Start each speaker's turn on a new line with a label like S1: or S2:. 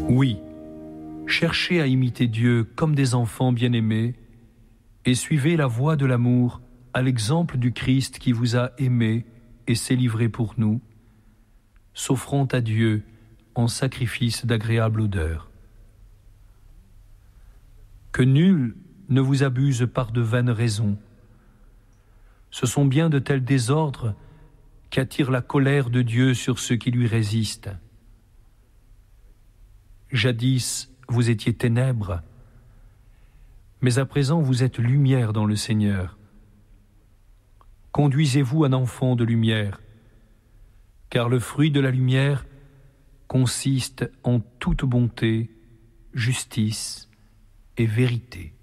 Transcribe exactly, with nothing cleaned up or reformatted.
S1: Oui, cherchez à imiter Dieu comme des enfants bien-aimés et suivez la voie de l'amour à l'exemple du Christ qui vous a aimés et s'est livré pour nous, s'offrant à Dieu en sacrifice d'agréable odeur. Que nul ne vous abuse par de vaines raisons. Ce sont bien de tels désordres qui attirent la colère de Dieu sur ceux qui lui résistent. Jadis, vous étiez ténèbres, mais à présent vous êtes lumière dans le Seigneur. Conduisez-vous un enfant de lumière, car le fruit de la lumière consiste en toute bonté, justice et vérité.